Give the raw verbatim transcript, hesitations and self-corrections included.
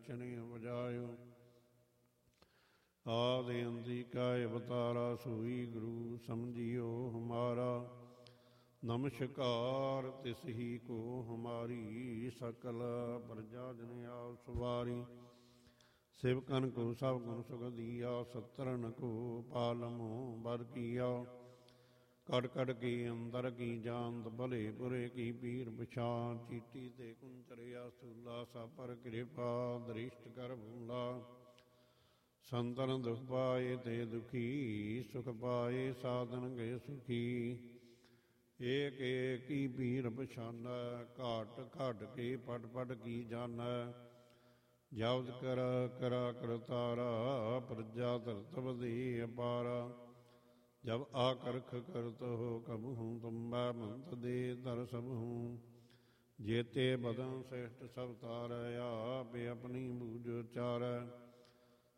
दक्षिणे उपजायो। आदि अंति का अवतारा सोई गुरु समझियो हमारा। नमस्कार तिस ही को हमारी सकल प्रजा जन आप सवारी। सेवकन को सब गुण सुख दिया सत्रन को पालमो बर किया। कट कट की अंदर की जानत भले बुरे की पीर पछान। चीटी ते कुंचरिया सूला सा पर कृपा दृष्ट कर भूला। संतन दुख पाए ते दुखी सुख पाए साधन गए सुखी। एक एक की पीर पछान घाट घाट के पट पट की जान। जबद कर करा करतारा प्रजा धरत बदे अपारा। जब आकर्ख करत हो कब हूँ तुम मंत दे दर सब हूँ। जेते बदन श्रेष्ठ सब तार आप अपनी बूझ चार।